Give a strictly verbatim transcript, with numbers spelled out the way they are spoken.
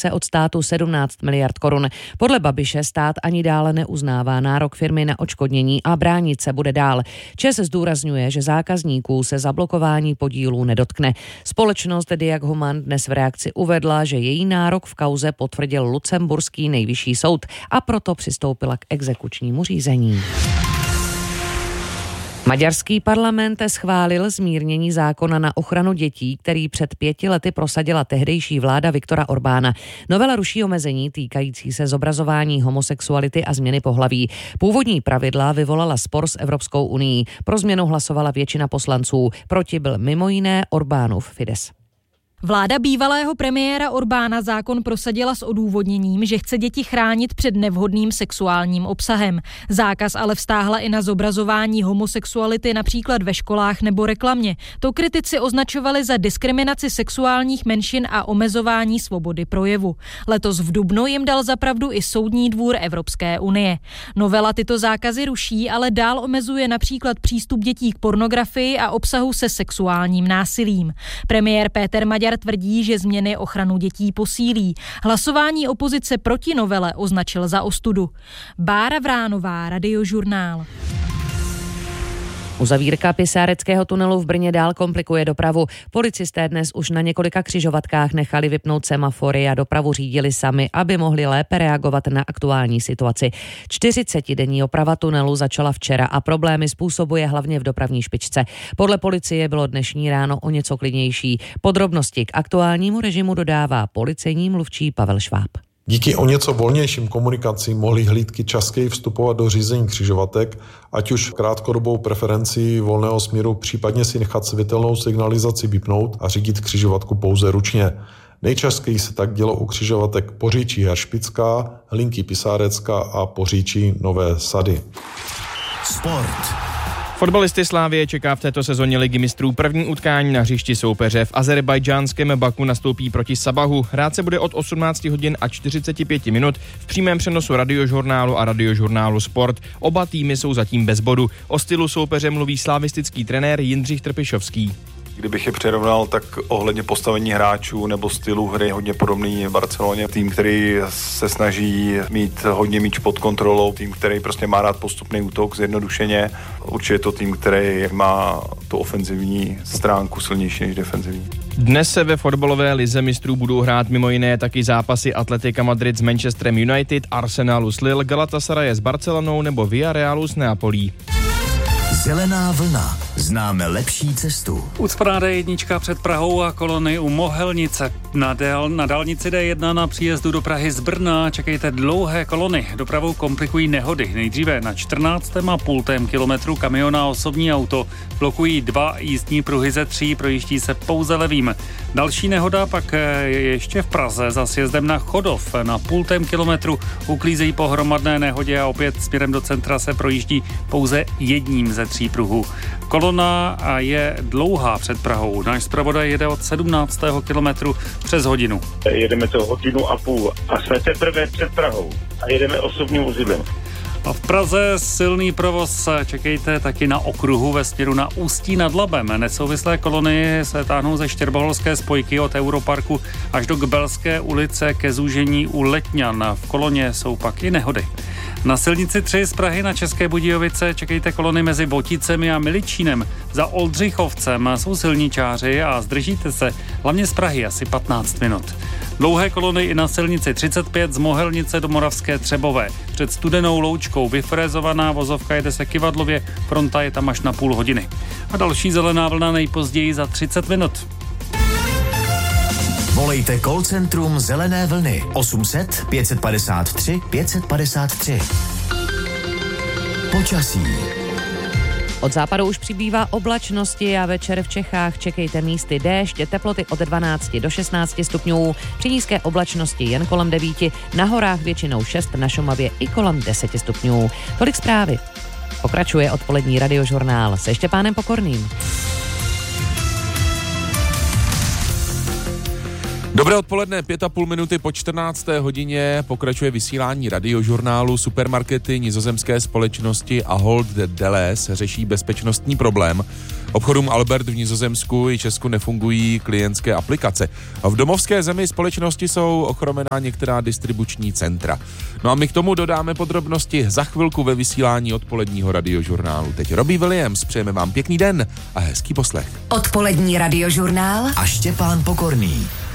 chce od státu sedmnáct miliard korun. Podle Babiše stát ani dále neuznává nárok firmy na odškodnění a bránit se bude dál. ČEZ zdůrazňuje, že zákazníků se zablokování podílů nedotkne. Společnost Diag Human dnes v reakci uvedla, že její nárok v kauze potvrdil lucemburský nejvyšší soud a proto přistoupila k exekučnímu řízení. Maďarský parlament schválil zmírnění zákona na ochranu dětí, který před pěti lety prosadila tehdejší vláda Viktora Orbána. Novela ruší omezení týkající se zobrazování homosexuality a změny pohlaví. Původní pravidla vyvolala spor s Evropskou unií. Pro změnu hlasovala většina poslanců. Proti byl mimo jiné Orbánův Fidesz. Vláda bývalého premiéra Orbána zákon prosadila s odůvodněním, že chce děti chránit před nevhodným sexuálním obsahem. Zákaz ale vztáhla i na zobrazování homosexuality například ve školách nebo reklamě. To kritici označovali za diskriminaci sexuálních menšin a omezování svobody projevu. Letos v dubnu jim dal za pravdu i Soudní dvůr Evropské unie. Novela tyto zákazy ruší, ale dál omezuje například přístup dětí k pornografii a obsahu se sexuálním násilím. Premiér Péter Maďar tvrdí, že změny ochranu dětí posílí. Hlasování opozice proti novele označil za ostudu. Bára Vránová, Radiožurnál. Uzavírka Pisáreckého tunelu v Brně dál komplikuje dopravu. Policisté dnes už na několika křižovatkách nechali vypnout semafory a dopravu řídili sami, aby mohli lépe reagovat na aktuální situaci. čtyřicetidenní oprava tunelu začala včera a problémy způsobuje hlavně v dopravní špičce. Podle policie bylo dnešní ráno o něco klidnější. Podrobnosti k aktuálnímu režimu dodává policejní mluvčí Pavel Šváb. Díky o něco volnějším komunikacím mohly hlídky častěji vstupovat do řízení křižovatek, ať už krátkodobou preferenci volného směru, případně si nechat světelnou signalizaci vypnout a řídit křižovatku pouze ručně. Nejčastěji se tak dělo u křižovatek Poříčí Heršpická, Hlinky Pisárecká a Poříčí Nové Sady. Sport. Fotbalisty Slavie čeká v této sezóně Ligy mistrů první utkání na hřišti soupeře. V azerbajdžánském Baku nastoupí proti Sabahu. Hrát se bude od osmnáct hodin a čtyřicet pět minut v přímém přenosu Radiožurnálu a Radiožurnálu Sport. Oba týmy jsou zatím bez bodu. O stylu soupeře mluví slavistický trenér Jindřich Trpišovský. Kdybych je přirovnal, tak ohledně postavení hráčů nebo stylu hry hodně podobný v Barceloně. Tým, který se snaží mít hodně míč pod kontrolou, tým, který prostě má rád postupný útok zjednodušeně. Určitě je to tým, který má tu ofenzivní stránku silnější než defenzivní. Dnes se ve fotbalové lize mistrů budou hrát mimo jiné taky zápasy Atletica Madrid s Manchesterem United, Arsenalu s Lille, Galatasaraje s Barcelonou nebo Villarealu s Neapolí. Zelená vlna. Známe lepší cestu. Ucpaná jednička před Prahou a kolony u Mohelnice. Na, del, na dálnici D jedna na příjezdu do Prahy z Brna čekejte dlouhé kolony. Dopravu komplikují nehody. Nejdříve na čtrnáctém a půl kilometru kamion a osobní auto. Blokují dva jízdní pruhy ze tří, projíždí se pouze levým. Další nehoda pak je ještě v Praze za sjezdem na Chodov. Na půltém kilometru uklízejí po hromadné nehodě a opět směrem do centra se projíždí pouze jedním ze tří pruhů. Kolona je dlouhá před Prahou. Náš zpravodaj jede od sedmnáctého kilometru přes hodinu. Jedeme to hodinu a půl a jsme teprve před Prahou a jedeme osobním vozidlem. A v Praze silný provoz čekejte taky na okruhu ve směru na Ústí nad Labem. Nesouvislé kolony se táhnou ze Štěrboholské spojky od Europarku až do Kbelské ulice ke zúžení u Letňan. V koloně jsou pak i nehody. Na silnici tři z Prahy na České Budějovice čekejte kolony mezi Voticemi a Miličínem. Za Oldřichovcem jsou silničáři a zdržíte se hlavně z Prahy asi patnáct minut. Dlouhé kolony i na silnici třicet pět z Mohelnice do Moravské Třebové. Před Studenou Loučkou vyfrézovaná vozovka jede se kyvadlově, fronta je tam až na půl hodiny. A další zelená vlna nejpozději za třicet minut. Volejte call centrum Zelené vlny osm set pět padesát tři pět padesát tři. Počasí. Od západu už přibývá oblačnosti a večer v Čechách čekejte místy déšť, teploty od dvanáct do šestnáct stupňů, při nízké oblačnosti jen kolem devět, na horách většinou šest, na Šumavě i kolem deset stupňů. Tolik zprávy. Pokračuje odpolední Radiožurnál se Štěpánem Pokorným. Dobré odpoledne, pět a půl minuty po čtrnácté hodině pokračuje vysílání radiožurnálu. Supermarkety nizozemské společnosti Ahold Delhaize řeší bezpečnostní problém. Obchodům Albert v Nizozemsku i Česku nefungují klientské aplikace. A v domovské zemi společnosti jsou ochromená některá distribuční centra. No a my k tomu dodáme podrobnosti za chvilku ve vysílání odpoledního radiožurnálu. Teď Robbie Williams, přejeme vám pěkný den a hezký poslech. Odpolední radiožurnál a Štěpán Pokorný.